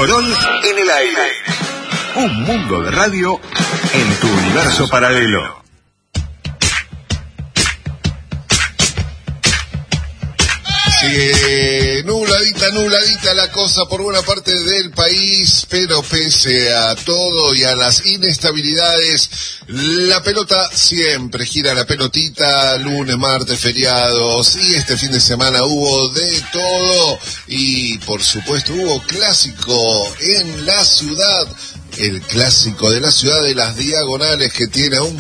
Morón en el aire. Un mundo de radio en tu universo paralelo. Sigue nubladita la cosa por buena parte del país, pero pese a todo y a las inestabilidades, la pelota siempre gira, la pelotita, lunes, martes, feriados, y este fin de semana hubo de todo, y por supuesto hubo clásico en la ciudad. El clásico de la ciudad de las Diagonales, que tiene a un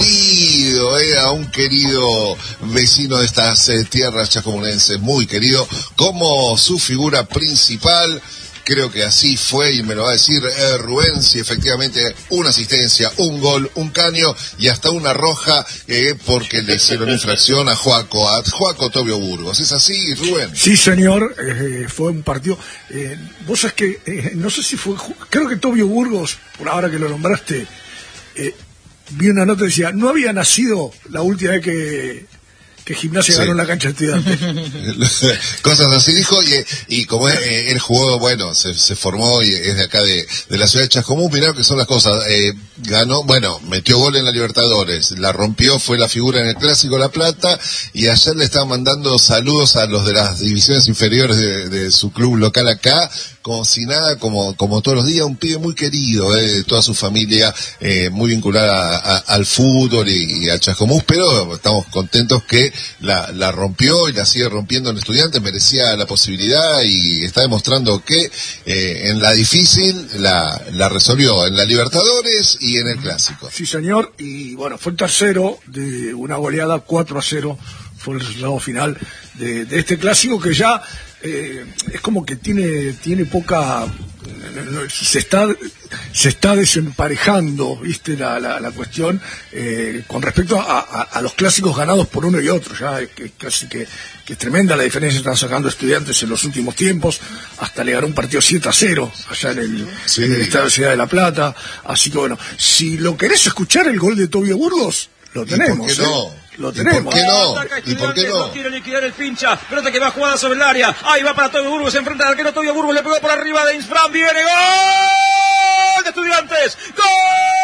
querido vecino de estas tierras chacomunenses, muy querido, como su figura principal. Creo que así fue, y me lo va a decir Rubén, si efectivamente una asistencia, un gol, un caño y hasta una roja, porque le hicieron infracción a Joaco Tobio Burgos. ¿Es así, Rubén? Sí, señor, fue un partido. Vos sabés que, no sé si fue, creo que Tobio Burgos, por ahora que lo nombraste, vi una nota que decía, no había nacido la última vez que Gimnasia ganó en la cancha de Estudiantes. Cosas así dijo, y como él jugó, bueno, se formó y es de acá de la ciudad de Chascomús. Mirá que son las cosas, ganó, bueno, metió gol en la Libertadores, la rompió, fue la figura en el Clásico La Plata, y ayer le estaban mandando saludos a los de las divisiones inferiores de su club local acá, como si nada, como todos los días, un pibe muy querido, de toda su familia, muy vinculada al fútbol y a Chascomús, pero estamos contentos que la rompió y la sigue rompiendo en Estudiantes, merecía la posibilidad y está demostrando que en la difícil la resolvió en la Libertadores y en el Clásico. Sí, señor, y bueno, fue el tercero de una goleada 4-0, fue el resultado final de este Clásico, que ya es como que tiene poca, se está desemparejando, viste, la cuestión con respecto a los clásicos ganados por uno y otro. Ya casi que es tremenda la diferencia que están sacando Estudiantes en los últimos tiempos. Hasta le ganó un partido 7-0 allá en el Estadio de Ciudad de la Plata. Así que bueno, si lo querés escuchar, el gol de Tobio Burgos, lo tenemos. ¿Y por qué no? Lo tenemos. ¿Y por qué no? No quiere liquidar el pincha. Pelota que va jugada sobre el área. Ahí va para Tobio Burgos. Enfrenta al arquero Tobio Burgos. Le pegó por arriba de Insfran. Viene. ¡Gol de Estudiantes! ¡Gol!